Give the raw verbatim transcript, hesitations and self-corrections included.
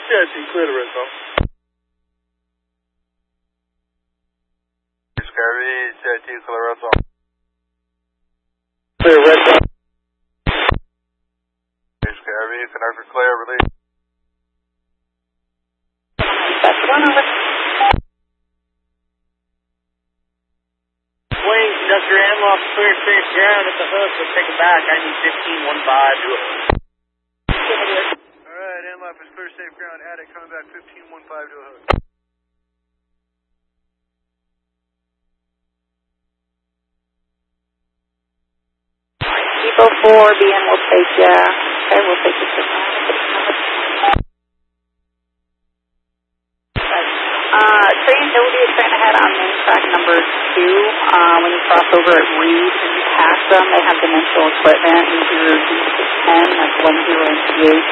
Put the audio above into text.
C I T, clear the red zone. Skyry, C I T, clear red zone. Clear red zone. Skyry, connector clear, release. That's one over. Wayne, Conductor Anloff, clear safe ground at the hook. Let's take it back. I need fifteen one five to it. Alright, Anloff is clear safe ground. Add it, coming back fifteen one five to a hook. Depot four, B M will take, yeah. Okay, we'll take this around. Uh, train Nobody is trying to head on main track number two. Uh, when you cross over at Reed and you pass them, they have dimensional equipment. These are D six ten, that's one zero and T eight.